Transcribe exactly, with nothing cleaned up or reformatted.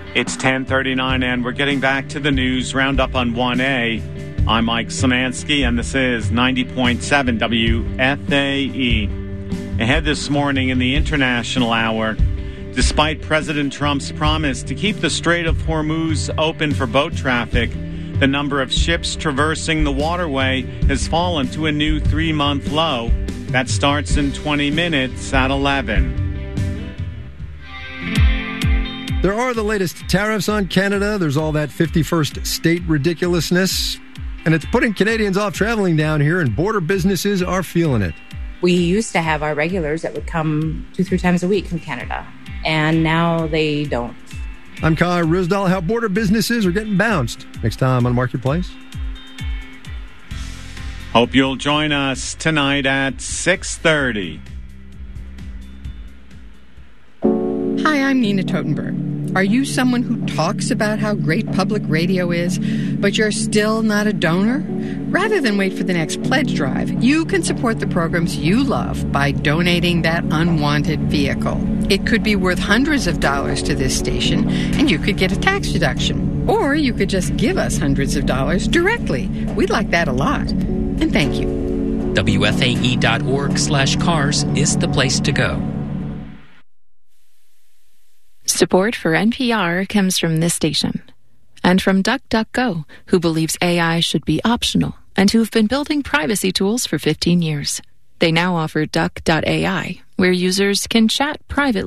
It's ten thirty-nine, and we're getting back to the news roundup on one A. I'm Mike Szymanski, and this is ninety point seven W F A E. Ahead this morning in the International Hour, despite President Trump's promise to keep the Strait of Hormuz open for boat traffic, the number of ships traversing the waterway has fallen to a new three-month low. That starts in twenty minutes at eleven. There are the latest tariffs on Canada. There's all that fifty-first state ridiculousness. And it's putting Canadians off traveling down here, and border businesses are feeling it. We used to have our regulars that would come two, three times a week from Canada, and now they don't. I'm Kai Risdall. How border businesses are getting bounced. Next time on Marketplace. Hope you'll join us tonight at six thirty. Hi, I'm Nina Totenberg. Are you someone who talks about how great public radio is, but you're still not a donor? Rather than wait for the next pledge drive, you can support the programs you love by donating that unwanted vehicle. It could be worth hundreds of dollars to this station, and you could get a tax deduction. Or you could just give us hundreds of dollars directly. We'd like that a lot. And thank you. W F A E dot org slash cars is the place to go. Support for N P R comes from this station and from DuckDuckGo, who believes A I should be optional and who've been building privacy tools for fifteen years. They now offer Duck dot A I, where users can chat privately